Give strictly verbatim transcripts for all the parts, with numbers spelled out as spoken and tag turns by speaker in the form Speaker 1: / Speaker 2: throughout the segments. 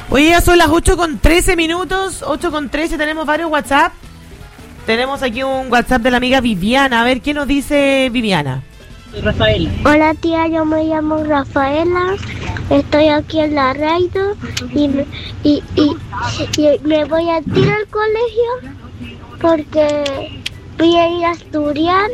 Speaker 1: Oye, ya son las ocho con trece minutos, ocho con trece, tenemos varios WhatsApp. Tenemos aquí un WhatsApp de la amiga Viviana. A ver, ¿qué nos dice Viviana?
Speaker 2: Soy Rafaela.
Speaker 3: Hola tía, yo me llamo Rafaela. Estoy aquí en la radio y me, y, y, y me voy a ir al colegio porque voy a ir a estudiar.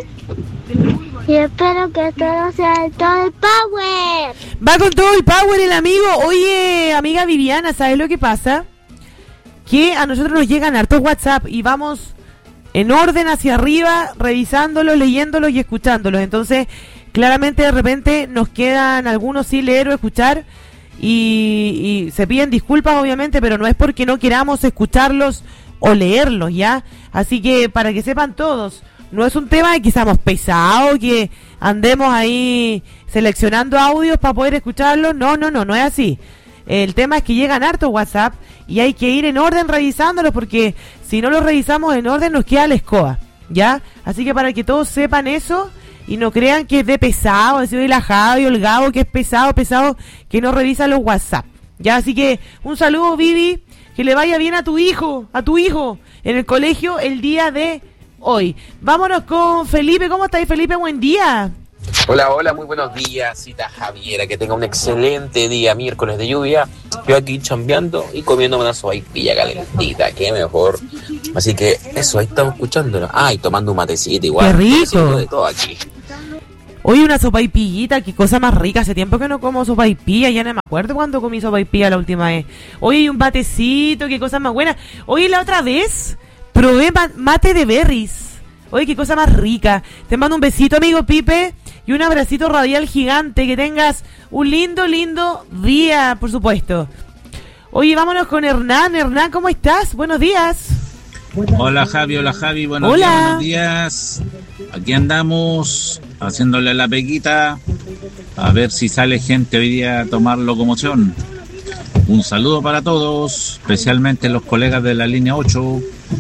Speaker 3: Y espero que todo sea todo el power.
Speaker 1: Va con todo el power el amigo. Oye, amiga Viviana, ¿sabes lo que pasa? Que a nosotros nos llegan hartos WhatsApp y vamos en orden hacia arriba, revisándolos, leyéndolos y escuchándolos. Entonces, claramente de repente nos quedan algunos sin leer o escuchar y, y se piden disculpas obviamente, pero no es porque no queramos escucharlos o leerlos, ¿ya? Así que para que sepan todos, no es un tema de que seamos pesados, que andemos ahí seleccionando audios para poder escucharlos. No, no, no, no es así. El tema es que llegan hartos WhatsApp y hay que ir en orden revisándolos porque si no los revisamos en orden nos queda la escoba, ¿ya? Así que para que todos sepan eso y no crean que es de pesado, decir el Javi o el Gabo que es pesado, pesado, que no revisa los WhatsApp, ¿ya? Así que un saludo, Vivi, que le vaya bien a tu hijo, a tu hijo en el colegio el día de hoy. Vámonos con Felipe. ¿Cómo estáis, Felipe? Buen día.
Speaker 4: Hola, hola, muy buenos días, cita Javiera, que tenga un excelente día, miércoles de lluvia. Yo aquí chambeando y comiéndome una sopaipilla calentita, qué mejor. Así que eso, ahí estamos escuchándolo. Ah, y tomando un matecito igual.
Speaker 1: ¡Qué rico!
Speaker 4: De todo aquí.
Speaker 1: Oye, una sopaipillita, qué cosa más rica. Hace tiempo que no como sopaipilla, ya no me acuerdo cuando comí sopaipilla la última vez. Oye, y un matecito, qué cosa más buena. Oye, la otra vez probé mate de berries. Oye, qué cosa más rica. Te mando un besito, amigo Pipe, y un abracito radial gigante. Que tengas un lindo, lindo día, por supuesto. Oye, vámonos con Hernán. Hernán, ¿cómo estás? Buenos días.
Speaker 5: Hola, Javi. Hola, Javi. Buenos
Speaker 1: Hola.
Speaker 5: días, buenos días. Aquí andamos haciéndole la peguita. A ver si sale gente hoy día a tomar locomoción. Un saludo para todos, especialmente los colegas de la línea ocho.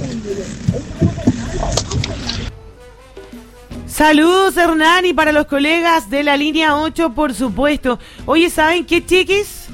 Speaker 1: Saludos, Hernán, y para los colegas de la línea ocho, por supuesto. Oye, ¿saben qué, chiquis?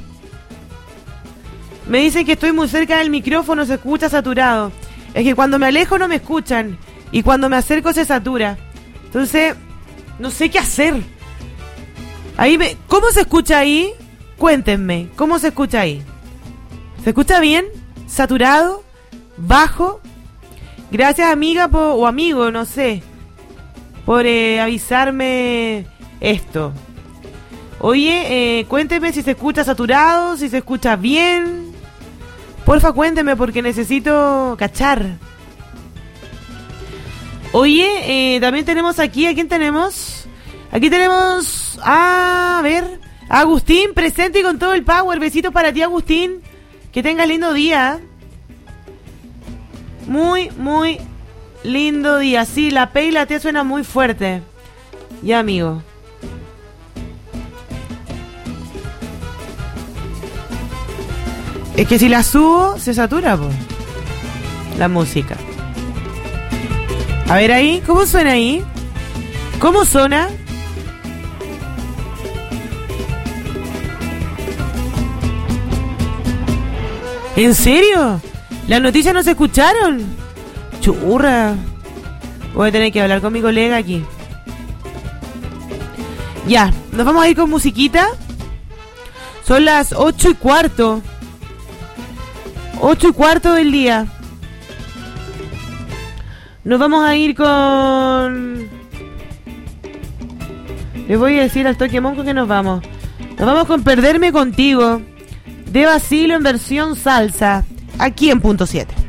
Speaker 1: Me dicen que estoy muy cerca del micrófono, se escucha saturado. Es que cuando me alejo no me escuchan, y cuando me acerco se satura. Entonces, no sé qué hacer. Ahí me... ¿Cómo se escucha ahí? Cuéntenme, ¿cómo se escucha ahí? ¿Se escucha bien? ¿Saturado? ¿Bajo? Gracias, amiga, po, o amigo, no sé, por eh, avisarme esto. Oye, eh, cuénteme si se escucha saturado, si se escucha bien. Porfa, cuénteme porque necesito cachar. Oye, eh, también tenemos aquí, ¿a quién tenemos? Aquí tenemos, ah, a ver, a Agustín, presente y con todo el power. Besitos para ti, Agustín. Que tengas lindo día. Muy, muy lindo día. Sí, la P y la T suena muy fuerte. Ya, amigo. Es que si la subo, se satura, po, la música. A ver ahí, ¿cómo suena ahí? ¿Cómo suena? ¿En serio? ¿Las noticias no se escucharon? Churra. Voy a tener que hablar con mi colega aquí. Ya, nos vamos a ir con musiquita. Son las ocho y cuarto. Ocho y cuarto del día. Nos vamos a ir con... Les voy a decir al toque monco que nos vamos. Nos vamos con Perderme Contigo, de Basilio en versión salsa, aquí en Punto siete.